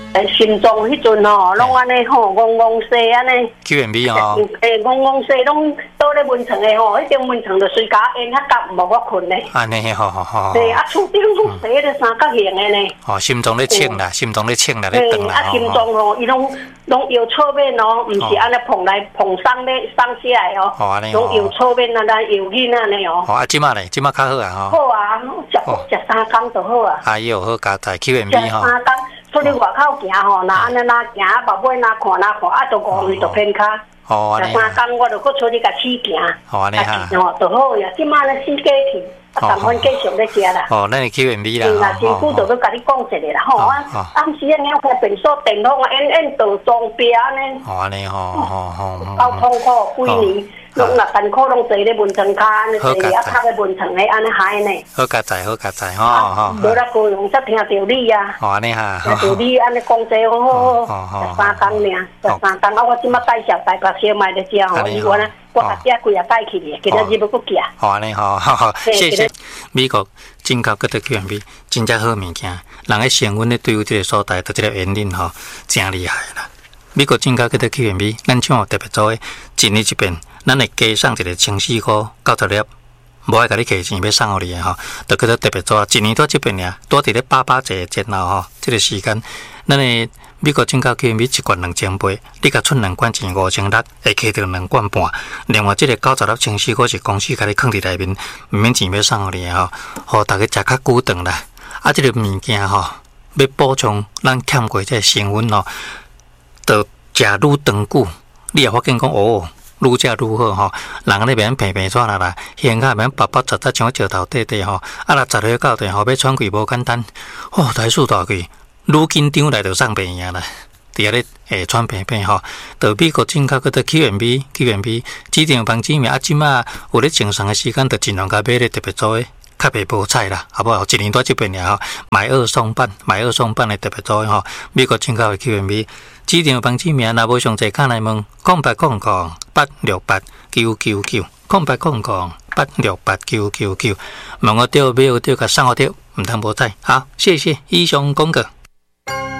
心脏迄阵吼，拢安尼吼，嗡嗡西安尼。 QMB 哦。 嗡嗡西拢倒咧蚊床的吼，迄张蚊床就随甲烟较夹，无我困咧。 安尼吼。 对，啊，厝顶拢洗咧三角形的呢。 哦，心脏咧清啦，心脏咧清啦，咧长啦。 啊，心脏吼，伊拢摇侧面哦，毋是安尼碰来碰上咧上下来哦。 哦，安尼。 拢摇侧面啊，咱摇紧安尼哦。 哦，啊，即马咧，即马较好啊吼。 好啊，食3工就好啊。 哎呦，好加在 QMB 吼。 食3工。出去外口行吼，那安尼哪行，后尾哪看，啊，就5岁就偏脚。 哦，安尼。 3工我就搁出去甲试行。 哦，安尼哈。 哦，就好呀。即摆咧试过去，啊，淡粉继续咧食啦。 哦，咱是 QMB 啦。 是啦，身躯就搁甲你讲一下啦，吼啊。暗时啊，了开便所电筒啊，演倒装备安尼。 哦，安尼吼。 够痛苦，几年。拢若艰苦，拢坐咧蚊床骹，安尼坐啊，靠咧蚊床咧，安尼害呢。 好加载吼。 无啦，高雄则听到你啊。 哦，安尼哈。 听到你安尼讲这好。3工尔，3工啊！我即马介绍台北小麦咧食吼，伊原来我把遮几啊带去咧，今仔日要搁寄。 好安尼吼，谢谢。美国进口嗰个 QMB 真正好物件，人个成分咧对于这个所在，对这个原因吼，真厉害啦。美国进口嗰个 QMB， 咱像特别做诶，一年一遍。咱会加送一个14块90粒，无爱甲你客钱要送互你诶吼，就叫做特别做，一年多这边尔，多伫咧881前后吼，这个时间，咱诶美国进口 QMB 一罐2000杯，你甲出2罐钱5600，会摕到2罐半。另外，这个90粒14块是公司甲你放伫内面，毋免钱要送互你诶吼，互大家食较久长啦。啊，这个物件吼，要补充咱欠过这成分吼，就食愈长久，你也发现讲哦。愈食愈好吼，人咧免平平喘啦，胸口免白白杂杂像石头块块吼，啊若10岁到地吼要喘气无简单，哦，大数大气，愈紧张来就送病影啦，伫遐咧喘平平吼，到美国进口嗰个 QMB 指定帮指名啊，即马有咧正常诶时间，就尽量甲买咧特别做诶。较袂无彩啦，好不好？一年多这边尔吼，买2送半诶特别做吼，美国进口诶 QMB。指定帮指名，若无详细，看来问0800-868-999，0800-868-999，问我对，买有对，甲送我对，毋通无彩。好，谢谢以上广告。